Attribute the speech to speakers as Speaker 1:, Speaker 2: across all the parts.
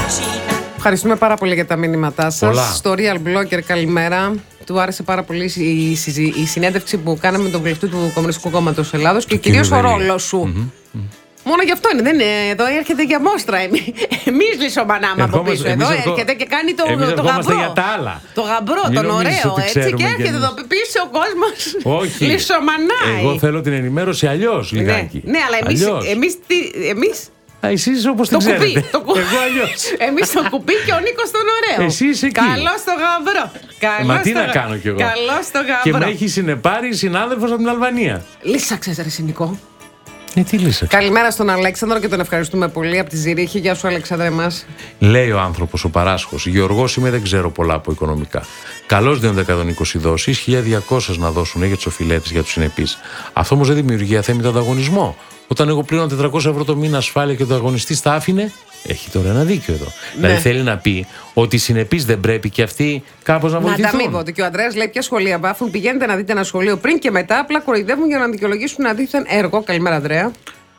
Speaker 1: Ευχαριστούμε πάρα πολύ για τα μήνυματά σας. Στο Real Blogger, καλημέρα. Του άρεσε πάρα πολύ η συνέντευξη που κάναμε με τον βουλευτή του Κομμουνιστικού Κόμματος Ελλάδος και κυρίως ο ρόλος σου. Μόνο γι' αυτό είναι, δεν είναι. Εδώ έρχεται για μόστρα. Εμείς λυσομανάμε από πίσω. Εδώ έρχεται και κάνει το γαμπρό.
Speaker 2: Για τα άλλα.
Speaker 1: Το γαμπρό, τον ωραίο. Έτσι και έρχεται εδώ πίσω ο κόσμος. Λυσομανάει.
Speaker 2: Εγώ θέλω την ενημέρωση αλλιώς λιγάκι.
Speaker 1: Ναι, αλλά εμείς.
Speaker 2: Εσείς όπως την ξέρετε. Εγώ αλλιώς.
Speaker 1: Εμείς το κουπί και ο Νίκος τον ωραίο.
Speaker 2: Εσείς εκεί.
Speaker 1: Καλώς το γαμπρό.
Speaker 2: Μα τι να κάνω κι εγώ.
Speaker 1: Καλώς το γαμπρό.
Speaker 2: Και με έχει συνεπάρει συνάδελφος από την Αλβανία.
Speaker 1: Λύσαξες ρε Νικό.
Speaker 2: Τι λύσαξε.
Speaker 1: Καλημέρα στον Αλέξανδρο και τον ευχαριστούμε πολύ από τη Ζηρίχη. Γεια σου, Αλεξάνδρε μας.
Speaker 2: Λέει ο άνθρωπος, ο παράσχος. Γεωργός είμαι, δεν ξέρω πολλά από οικονομικά. Καλώς δίνονται 120 δόσεις, 1.200 να δώσουν για τους οφειλέτες, για τους συνεπείς. Αυτό όμως δεν δημιουργεί αθέμητο ανταγωνισμό. Όταν εγώ πλήρωνα 400 ευρώ το μήνα ασφάλεια και ο αγωνιστής τα άφηνε, έχει τώρα ένα δίκιο εδώ. Ναι. Δηλαδή θέλει να πει ότι οι συνεπείς δεν πρέπει και αυτοί κάπως να βοηθηθούν.
Speaker 1: Να ανταμείβονται. Και ο Ανδρέας λέει: ποια σχολεία βάφουν, πηγαίνετε να δείτε ένα σχολείο πριν και μετά, απλά κοροϊδεύουν για να δικαιολογήσουν αντίθεν έργο. Καλημέρα, Ανδρέα.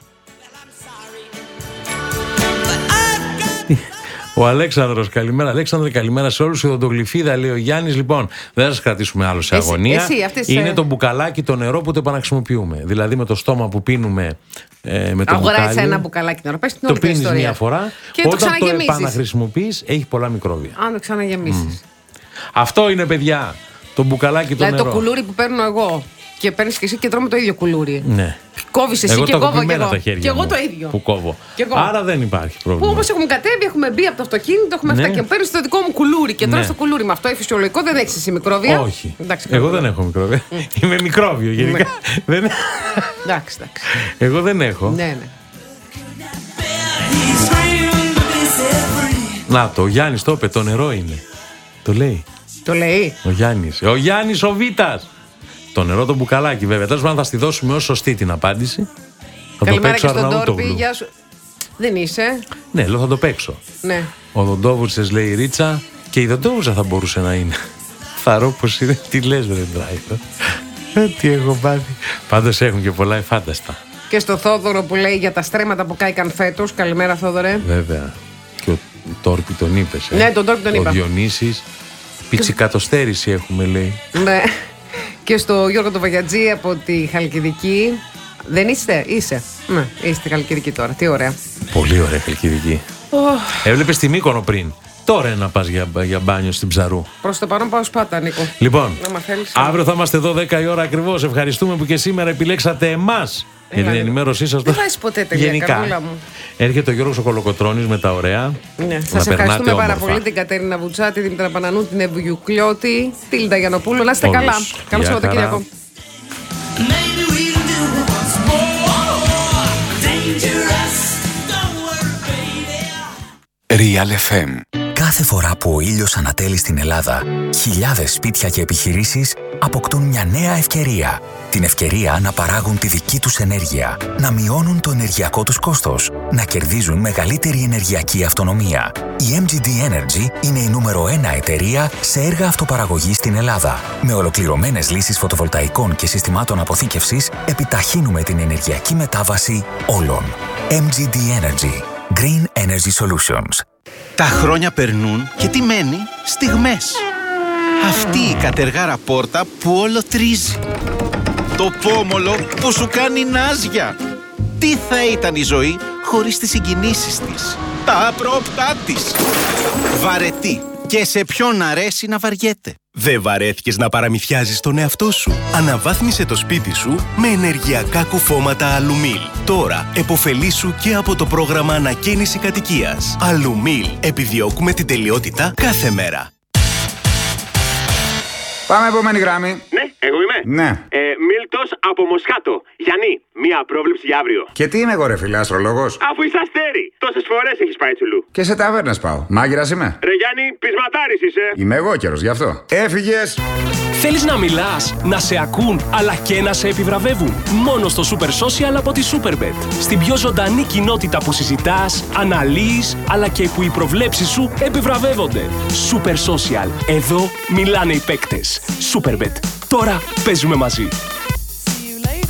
Speaker 2: Ο Αλέξανδρος, καλημέρα. Αλέξανδρε, καλημέρα σε όλους. Η οδοντογλυφίδα, λέει ο Γιάννης. Λοιπόν, δεν θα σας κρατήσουμε άλλο σε αγωνία. Είναι το μπουκαλάκι το νερό που το επαναχρησιμοποιούμε. Δηλαδή με το στόμα που πίνουμε με το μπουκάλι.
Speaker 1: Αγοράζεις ένα μπουκαλάκι νερό. Πες την όλη
Speaker 2: το πίνεις μία φορά.
Speaker 1: Και
Speaker 2: όταν το επαναχρησιμοποιείς, έχει πολλά μικρόβια.
Speaker 1: Αν το ξαναγεμίσεις.
Speaker 2: Αυτό είναι, παιδιά. Το μπουκαλάκι το νερό.
Speaker 1: Δηλαδή το κουλούρι που παίρνω εγώ. Και παίρνεις και εσύ και τρώμε το ίδιο κουλούρι.
Speaker 2: Ναι.
Speaker 1: Κόβεις εσύ και κόβω και εγώ.
Speaker 2: Και
Speaker 1: εγώ το ίδιο.
Speaker 2: Που κόβω. Άρα δεν υπάρχει πρόβλημα.
Speaker 1: Που όμως έχουμε κατέβει, έχουμε μπει από το αυτοκίνητο, έχουμε αυτά και παίρνεις το δικό μου κουλούρι και τρως το κουλούρι. Με αυτό φυσιολογικό δεν έχεις εσύ μικρόβια.
Speaker 2: Όχι. Εντάξει, εγώ δεν έχω μικρόβια. Είμαι μικρόβιο γενικά.
Speaker 1: Εντάξει.
Speaker 2: Εγώ δεν έχω.
Speaker 1: Ναι.
Speaker 2: Να το, ο Γιάννης το είπε, το νερό είναι. Το λέει.
Speaker 1: Το λέει.
Speaker 2: Ο Γιάννης. Ο Γιάννης ο Βίτας. Το νερό το μπουκαλάκι, βέβαια. Τέλος πάντων, θα στη δώσουμε ως σωστή την απάντηση.
Speaker 1: Καλημέρα και στον Τόρπι. Γεια σου. Δεν είσαι.
Speaker 2: Ναι, λέω θα το παίξω.
Speaker 1: Ναι.
Speaker 2: Ο Δοντόβουρτσες, λέει η Ρίτσα. Και η Δοντόβουρτσα θα μπορούσε να είναι. Θαρώ πως είναι. Τι λες, ρε Ντράιτο. Τι έχω πάθει. Πάντως έχουν και πολλά εφάνταστα.
Speaker 1: Και στο Θόδωρο που λέει για τα στρέμματα που κάηκαν φέτος. Καλημέρα, Θόδωρε.
Speaker 2: Βέβαια. Και ο Τόρπι τον είπες.
Speaker 1: Ναι, τον Τόρπι τον είπα.
Speaker 2: Ο Διονύσης. Πιτσικατοστέρηση έχουμε, λέει.
Speaker 1: Ναι. Και στο Γιώργο το Βαγιατζή από τη Χαλκιδική. Δεν είστε, είσαι. Ναι, είστε Χαλκιδική τώρα. Τι ωραία.
Speaker 2: Πολύ ωραία Χαλκιδική. Έβλεπες τη Μύκονο πριν. Τώρα να πας για μπάνιο στην Ψαρού.
Speaker 1: Προς το παρόν πάω Σπάτα, Νίκο.
Speaker 2: Λοιπόν, αύριο θα είμαστε εδώ 10 η ώρα ακριβώς. Ευχαριστούμε που και σήμερα επιλέξατε εμάς για την ενημέρωσή σας.
Speaker 1: Δεν βάζεις ποτέ τελεία, καρδούλα μου.
Speaker 2: Έρχεται ο Γιώργος ο Κολοκοτρώνης με τα ωραία.
Speaker 1: Ναι, σας ευχαριστούμε πάρα πολύ την Κατερίνα Βουτσάτη, την Δημήτρα Πανανού, την Ευγιουκλιώτη, τη Λίντα Γιαννοπούλου. Να είστε καλά. Καλό Σαββατοκύριακο.
Speaker 3: Real FM. Κάθε φορά που ο ήλιος ανατέλει στην Ελλάδα, χιλιάδες σπίτια και επιχειρήσεις αποκτούν μια νέα ευκαιρία. Την ευκαιρία να παράγουν τη δική τους ενέργεια, να μειώνουν το ενεργειακό τους κόστος, να κερδίζουν μεγαλύτερη ενεργειακή αυτονομία. Η MGD Energy είναι η νούμερο 1 εταιρεία σε έργα αυτοπαραγωγής στην Ελλάδα. Με ολοκληρωμένες λύσεις φωτοβολταϊκών και συστημάτων αποθήκευσης, επιταχύνουμε την ενεργειακή μετάβαση όλων. MGD Energy. Green Energy Solutions.
Speaker 4: Τα χρόνια περνούν και τι μένει? Στιγμές. Αυτή η κατεργάρα πόρτα που όλο τρίζει. Το πόμολο που σου κάνει νάζια. Τι θα ήταν η ζωή χωρίς τις συγκινήσεις της, τα απρόπτά της. Βαρετή. Και σε ποιον αρέσει να βαριέται.
Speaker 5: Δεν βαρέθηκες να παραμυθιάζεις τον εαυτό σου? Αναβάθμισε το σπίτι σου με ενεργειακά κουφώματα Αλουμίλ. Τώρα επωφελήσου και από το πρόγραμμα ανακαίνιση κατοικίας. Αλουμίλ. Επιδιώκουμε την τελειότητα κάθε μέρα.
Speaker 6: Πάμε επόμενη γράμμη.
Speaker 7: Ναι, εγώ είμαι.
Speaker 6: Ναι.
Speaker 7: Μίλτος από Μοσχάτο. Γιάννη, μία πρόβλεψη για αύριο.
Speaker 6: Και τι είμαι εγώ, ρε φίλε, αστρολόγος?
Speaker 7: Αφού είσαι αστέρι, τόσες φορές έχεις πάει τσουλού.
Speaker 6: Και σε ταβέρνες πάω. Μάγειρας είμαι.
Speaker 7: Ρε Γιάννη, πεισματάρης είσαι.
Speaker 6: Είμαι εγώ καιρος, γι' αυτό. Έφυγες.
Speaker 8: Θέλεις να μιλάς, να σε ακούν, αλλά και να σε επιβραβεύουν? Μόνο στο Super Social από τη Superbet. Στην πιο ζωντανή κοινότητα που συζητάς, αναλύεις, αλλά και που οι προβλέψεις σου επιβραβεύονται. Super Social. Εδώ μιλάνε οι παίκτες. Superbet. Τώρα παίζουμε μαζί.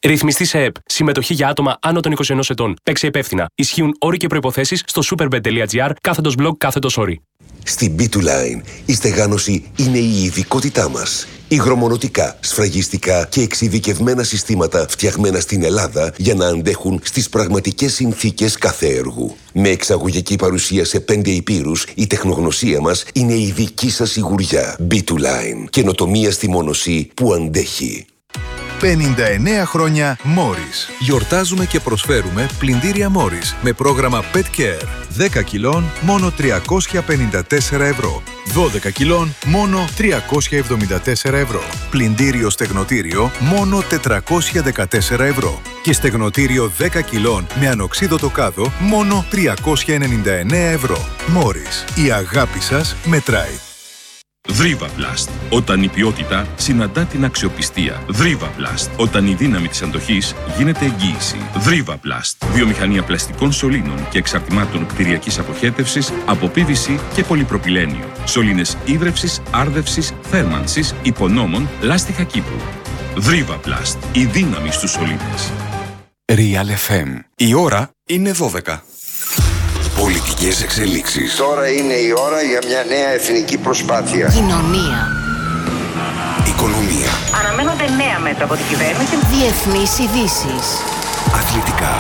Speaker 8: Ρυθμιστή σε ΕΠ. Συμμετοχή για άτομα άνω των 21 ετών. Παίξε υπεύθυνα. Ισχύουν όροι και προϋποθέσεις στο superbet.gr/blog/όροι.
Speaker 9: Στην B2Line η στεγάνωση είναι η ειδικότητά μας. Υγρομονωτικά, σφραγιστικά και εξειδικευμένα συστήματα φτιαγμένα στην Ελλάδα για να αντέχουν στις πραγματικές συνθήκες κάθε έργου. Με εξαγωγική παρουσία σε 5 ηπείρους, η τεχνογνωσία μας είναι η δική σας σιγουριά. B2Line. Καινοτομία στη μόνωση που αντέχει.
Speaker 10: 59 χρόνια Morris. Γιορτάζουμε και προσφέρουμε πλυντήρια Morris με πρόγραμμα Pet Care. 10 κιλών μόνο 354 ευρώ. 12 κιλών μόνο 374 ευρώ. Πλυντήριο στεγνοτήριο μόνο 414 ευρώ. Και στεγνοτήριο 10 κιλών με ανοξίδωτο κάδο μόνο 399 ευρώ. Morris. Η αγάπη σας μετράει.
Speaker 11: Δρίβαπλαστ. Όταν η ποιότητα συναντά την αξιοπιστία. Δρίβαπλαστ. Όταν η δύναμη της αντοχής γίνεται εγγύηση. Δρίβαπλαστ. Βιομηχανία πλαστικών σωλήνων και εξαρτημάτων κτηριακής αποχέτευσης από PVC και πολυπροπυλένιο. Σωλήνες ίδρευσης, άρδευσης, θέρμανσης, υπονόμων, λάστιχα Κύπρου. Δρίβαπλαστ. Η δύναμη στους σωλήνες.
Speaker 12: Real FM. Η ώρα είναι 12.
Speaker 9: Πολιτικές εξελίξεις. Τώρα είναι η ώρα για μια νέα εθνική προσπάθεια.
Speaker 13: Κοινωνία.
Speaker 9: Οικονομία.
Speaker 13: Αναμένονται νέα μέτρα από την κυβέρνηση. Διεθνείς ειδήσεις.
Speaker 9: Αθλητικά.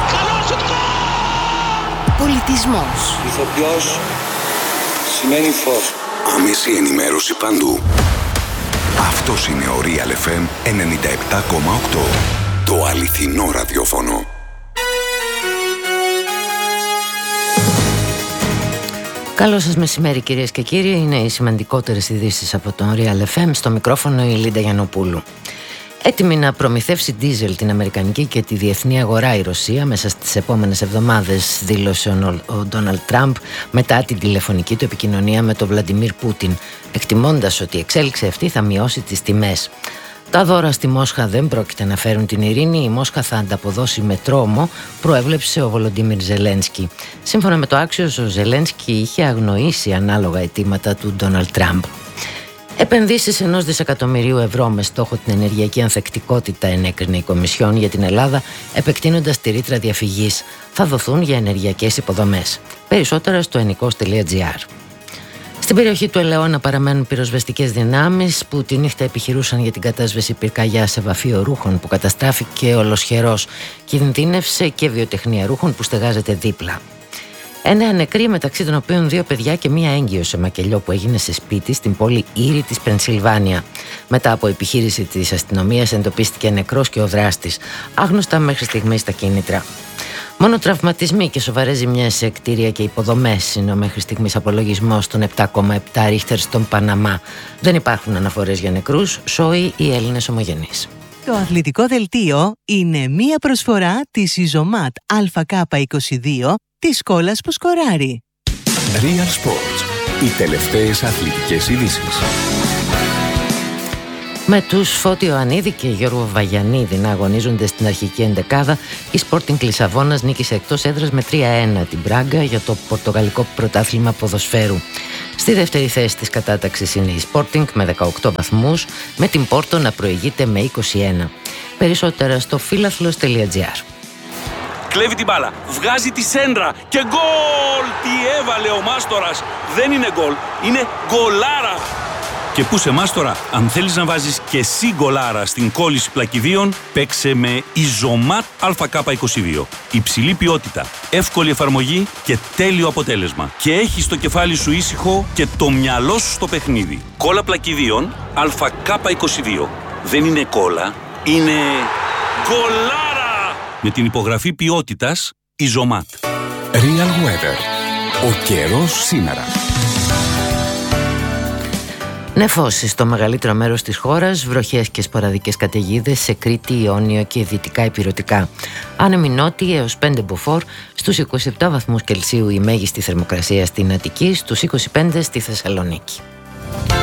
Speaker 13: Πολιτισμός.
Speaker 14: Ηθοποιός σημαίνει φως.
Speaker 9: Άμεση ενημέρωση παντού. Αυτός είναι ο Real FM 97,8. Το αληθινό ραδιόφωνο.
Speaker 15: Καλό σας μεσημέρι κυρίες και κύριοι, είναι οι σημαντικότερες ειδήσεις από τον Real FM, στο μικρόφωνο η Λίντα Γιαννοπούλου. Έτοιμη να προμηθεύσει ντίζελ την αμερικανική και τη διεθνή αγορά η Ρωσία μέσα στις επόμενες εβδομάδες, δήλωσε ο Ντόναλντ Τραμπ μετά την τηλεφωνική του επικοινωνία με τον Βλαντιμίρ Πούτιν, εκτιμώντας ότι η εξέλιξη αυτή θα μειώσει τις τιμές. Τα δώρα στη Μόσχα δεν πρόκειται να φέρουν την ειρήνη. Η Μόσχα θα ανταποδώσει με τρόμο, προέβλεψε ο Βολοντίμιρ Ζελένσκι. Σύμφωνα με το Axios, ο Ζελένσκι είχε αγνοήσει ανάλογα αιτήματα του Ντόναλντ Τραμπ. Επενδύσεις 1 δισεκατομμυρίου ευρώ με στόχο την ενεργειακή ανθεκτικότητα ενέκρινε η Κομισιόν για την Ελλάδα, επεκτείνοντας τη ρήτρα διαφυγής. Θα δοθούν για ενεργειακές υποδομές. Περισσότερα στο ενικός.gr. Στην περιοχή του Ελαιώνα παραμένουν πυροσβεστικές δυνάμεις που τη νύχτα επιχειρούσαν για την κατάσβεση πυρκαγιά σε βαφείο ρούχων που καταστράφηκε ολοσχερός. Κινδύνευσε και βιοτεχνία ρούχων που στεγάζεται δίπλα. 9 νεκροί, μεταξύ των οποίων 2 παιδιά και μία έγκυο σε μακελιό που έγινε σε σπίτι στην πόλη Ήρη της Πενσιλβάνια. Μετά από επιχείρηση της αστυνομίας εντοπίστηκε νεκρός και ο δράστης. Άγνωστα μέχρι στιγμής τα κίνητρα. Μόνο τραυματισμοί και σοβαρές ζημιές σε κτίρια και υποδομές είναι ο μέχρι στιγμής απολογισμός των 7,7 ρίχτερ στον Παναμά. Δεν υπάρχουν αναφορές για νεκρούς, σώοι οι Έλληνες ομογενείς.
Speaker 16: Το αθλητικό δελτίο είναι μία προσφορά της Ιζωμάτ ΑΚ22 της σκόλας που σκοράρει.
Speaker 12: Real Sports. Οι τελευταίες αθλητικές ειδήσεις.
Speaker 15: Με τους Φώτη Ιωαννίδη και Γιώργο Βαγιανίδη να αγωνίζονται στην αρχική εντεκάδα, η Sporting Λισαβόνας νίκησε εκτός έδρας με 3-1 την Μπράγκα για το πορτογαλικό πρωτάθλημα ποδοσφαίρου. Στη δεύτερη θέση της κατάταξης είναι η Sporting με 18 βαθμούς, με την Πόρτο να προηγείται με 21. Περισσότερα στο φίλαθλος.gr.
Speaker 17: Κλέβει την μπάλα, βγάζει τη σέντρα και γκολ! Τι έβαλε ο Μάστορας! Δεν είναι γκολ, είναι γκολάρα! Και πού σε Μάστορα, αν θέλεις να βάζεις και εσύ γκολάρα στην κόλληση πλακιδίων, παίξε με Ιζωμάτ ΑΚ22. Υψηλή ποιότητα, εύκολη εφαρμογή και τέλειο αποτέλεσμα. Και έχεις το κεφάλι σου ήσυχο και το μυαλό σου στο παιχνίδι. Κόλλα πλακιδίων ΑΚ22. Δεν είναι κόλλα, είναι γκολάρα! Με την υπογραφή ποιότητας Ιζωμάτ.
Speaker 12: Real Weather. Ο καιρός σήμερα.
Speaker 15: Νεφώσεις στο μεγαλύτερο μέρος της χώρας, βροχές και σποραδικές καταιγίδες σε Κρήτη, Ιόνιο και δυτικά ηπειρωτικά. Άνεμοι νότιοι έως 5 μποφόρ, στους 27 βαθμούς Κελσίου η μέγιστη θερμοκρασία στην Αττική, στους 25 στη Θεσσαλονίκη.